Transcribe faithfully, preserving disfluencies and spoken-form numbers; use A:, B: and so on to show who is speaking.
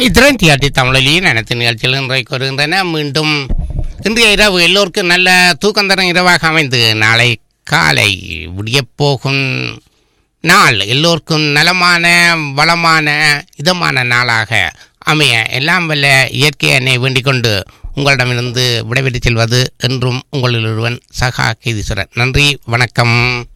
A: இத்திரன் TRT தமிழிலேயே அனைத்து நிகழ்ச்சிகள் இன்றைக்கு வருகின்றன. மீண்டும் இன்றைய இரவு எல்லோருக்கும் நல்ல தூக்கம் தரும் இரவாக அமைந்து நாளை காலை விடியப்போகும் நாள் எல்லோருக்கும் நலமான வளமான இதமான நாளாக அமைய எல்லாம் வல்ல இயற்கை என்னை வேண்டிக் கொண்டு உங்களிடமிருந்து விடைபெற்று செல்வது என்றும் உங்களில் ஒருவன் சகா கேதீஸ்வரன். நன்றி, வணக்கம்.